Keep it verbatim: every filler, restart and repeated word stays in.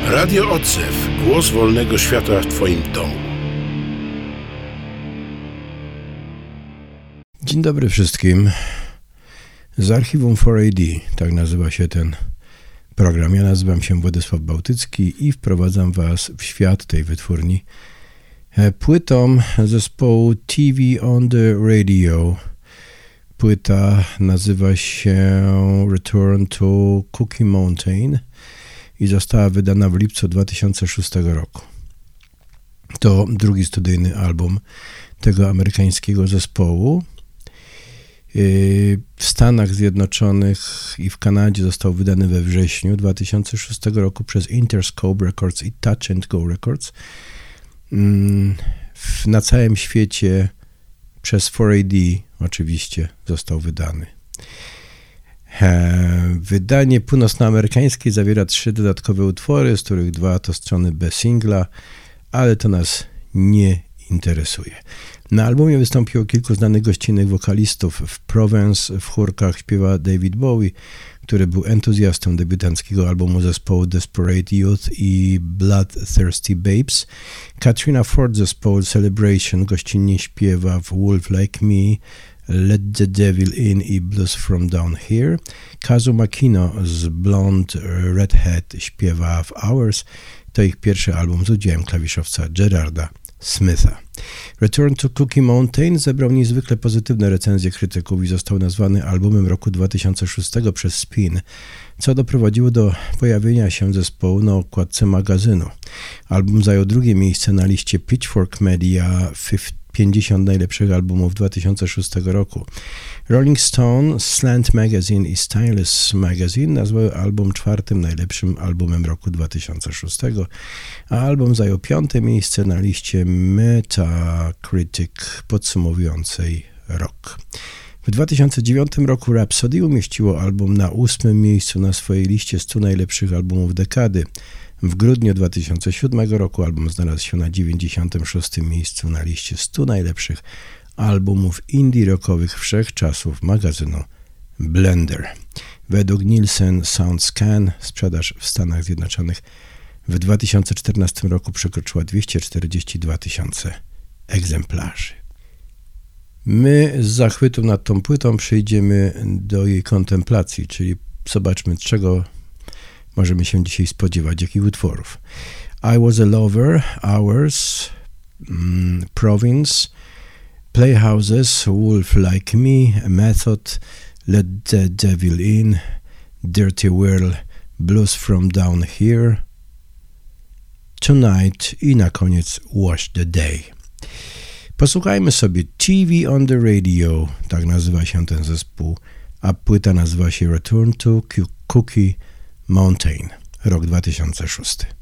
Radio Odzew. Głos wolnego świata w Twoim domu. Dzień dobry wszystkim. Z archiwum cztery A D, tak nazywa się ten program. Ja nazywam się Władysław Bałtycki i wprowadzam Was w świat tej wytwórni płytą zespołu T V on the Radio. Płyta nazywa się Return to Cookie Mountain i została wydana w lipcu dwa tysiące szóstego roku. To drugi studyjny album tego amerykańskiego zespołu. W Stanach Zjednoczonych i w Kanadzie został wydany we wrześniu dwa tysiące szóstego roku przez Interscope Records i Touch and Go Records. Na całym świecie przez cztery A D oczywiście został wydany. Wydanie północnoamerykańskie zawiera trzy dodatkowe utwory, z których dwa to strony B singla, ale to nas nie interesuje. Na albumie wystąpiło kilku znanych gościnnych wokalistów. W Provence w chórkach śpiewa David Bowie, który był entuzjastą debiutanckiego albumu zespołu Desperate Youth i Bloodthirsty Babes. Katrina Ford zespołu Celebration gościnnie śpiewa w Wolf Like Me, Let the Devil In i Blues From Down Here. Kazu Makino z Blonde Redhead śpiewa w Hours. To ich pierwszy album z udziałem klawiszowca Gerarda Smitha. Return to Cookie Mountain zebrał niezwykle pozytywne recenzje krytyków i został nazwany albumem roku dwa tysiące szóstego przez Spin, co doprowadziło do pojawienia się zespołu na okładce magazynu. Album zajął drugie miejsce na liście Pitchfork Media pięćdziesiąt najlepszych albumów dwa tysiące szóstego roku. Rolling Stone, Slant Magazine i Stylus Magazine nazwały album czwartym najlepszym albumem roku dwa tysiące szóstego, a album zajął piąte miejsce na liście Metacritic podsumowującej rok. W dwa tysiące dziewiątym roku Rhapsody umieściło album na ósmym miejscu na swojej liście stu najlepszych albumów dekady. W grudniu dwa tysiące siódmego roku album znalazł się na dziewięćdziesiątym szóstym miejscu na liście stu najlepszych albumów indie rockowych wszechczasów magazynu Blender. Według Nielsen SoundScan sprzedaż w Stanach Zjednoczonych w dwa tysiące czternastym roku przekroczyła dwieście czterdzieści dwa tysiące egzemplarzy. My z zachwytu nad tą płytą przejdziemy do jej kontemplacji, czyli zobaczmy, czego możemy się dzisiaj spodziewać, jakich utworów. I Was a Lover, Hours, mm, Province, Playhouses, Wolf Like Me, Method, Let the Devil In, Dirty World, Blues From Down Here, Tonight i na koniec Wash the Day. Posłuchajmy sobie T V on the Radio, tak nazywa się ten zespół, a płyta nazywa się Return to Cookie Mountain, rok dwa tysiące szósty.